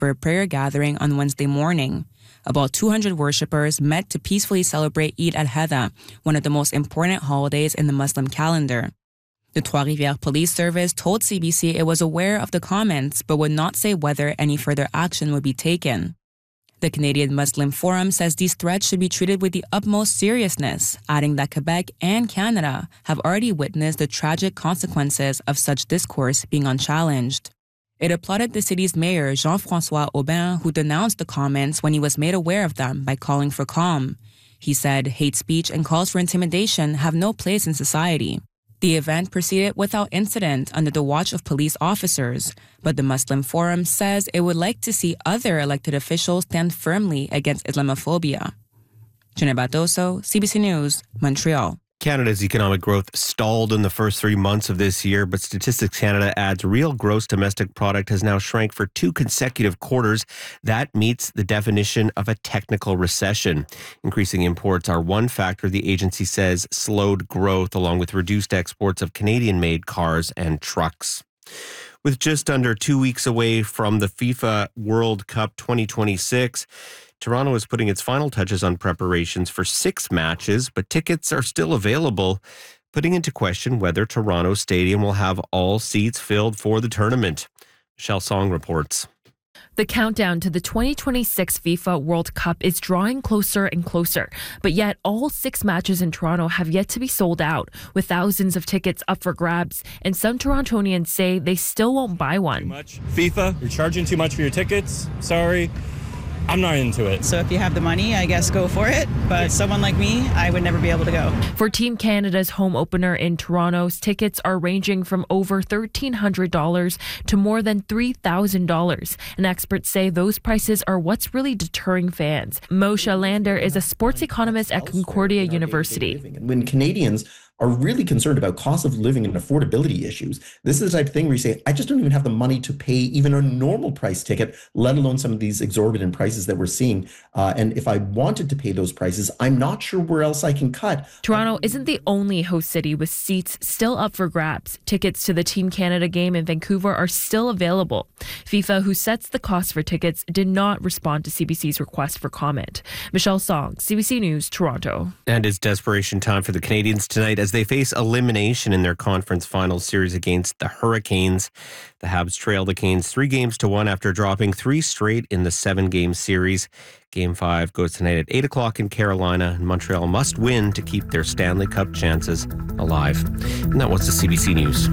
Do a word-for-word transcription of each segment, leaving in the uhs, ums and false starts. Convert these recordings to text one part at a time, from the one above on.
for a prayer gathering on Wednesday morning. About two hundred worshippers met to peacefully celebrate Eid al-Adha, one of the most important holidays in the Muslim calendar. The Trois-Rivières Police Service told C B C it was aware of the comments but would not say whether any further action would be taken. The Canadian Muslim Forum says these threats should be treated with the utmost seriousness, adding that Quebec and Canada have already witnessed the tragic consequences of such discourse being unchallenged. It applauded the city's mayor, Jean-François Aubin, who denounced the comments when he was made aware of them by calling for calm. He said hate speech and calls for intimidation have no place in society. The event proceeded without incident under the watch of police officers, but the Muslim Forum says it would like to see other elected officials stand firmly against Islamophobia. Jenna Batoso, C B C News, Montreal. Canada's economic growth stalled in the first three months of this year, but Statistics Canada adds real gross domestic product has now shrank for two consecutive quarters. That meets the definition of a technical recession. Increasing imports are one factor the agency says slowed growth, along with reduced exports of Canadian-made cars and trucks. With just under two weeks away from the FIFA World Cup twenty twenty-six, Toronto is putting its final touches on preparations for six matches, but tickets are still available, putting into question whether Toronto Stadium will have all seats filled for the tournament. Michelle Song reports. The countdown to the twenty twenty-six FIFA World Cup is drawing closer and closer, but yet all six matches in Toronto have yet to be sold out, with thousands of tickets up for grabs, and some Torontonians say they still won't buy one. Too much. FIFA, you're charging too much for your tickets. Sorry. I'm not into it. So if you have the money, I guess go for it. But someone like me, I would never be able to go. For Team Canada's home opener in Toronto, tickets are ranging from over thirteen hundred dollars to more than three thousand dollars. And experts say those prices are what's really deterring fans. Moshe Lander is a sports economist at Concordia University. When Canadians are really concerned about cost of living and affordability issues, this is the type of thing where you say, I just don't even have the money to pay even a normal price ticket, let alone some of these exorbitant prices that we're seeing. Uh, and if I wanted to pay those prices, I'm not sure where else I can cut. Toronto isn't the only host city with seats still up for grabs. Tickets to the Team Canada game in Vancouver are still available. FIFA, who sets the cost for tickets, did not respond to C B C's request for comment. Michelle Song, C B C News, Toronto. And it's desperation time for the Canadians tonight as they face elimination in their conference final series against the Hurricanes. The Habs trail the Canes three games to one after dropping three straight in the seven-game series. Game five goes tonight at eight o'clock in Carolina, and Montreal must win to keep their Stanley Cup chances alive. And that was the C B C News.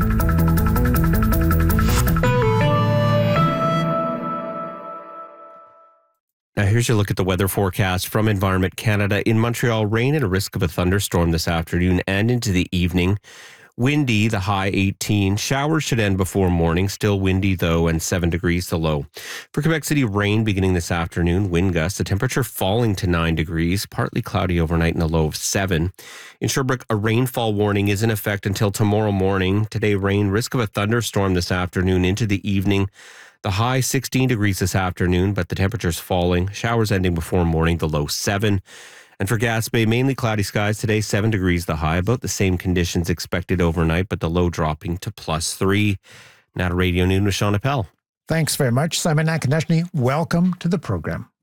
Now here's your look at the weather forecast from Environment Canada. In Montreal, rain and a risk of a thunderstorm this afternoon and into the evening. Windy, the high eighteen. Showers should end before morning. Still windy, though, and seven degrees the low. For Quebec City, rain beginning this afternoon. Wind gusts. The temperature falling to nine degrees. Partly cloudy overnight and a low of seven. In Sherbrooke, a rainfall warning is in effect until tomorrow morning. Today, rain, risk of a thunderstorm this afternoon into the evening. The high sixteen degrees this afternoon, but the temperature's falling. Showers ending before morning, the low seven. And for Gaspé, mainly cloudy skies today, seven degrees the high. About the same conditions expected overnight, but the low dropping to plus three. Now to Radio Noon with Sean Appel. Thanks very much, Simon Akonechny. Welcome to the program.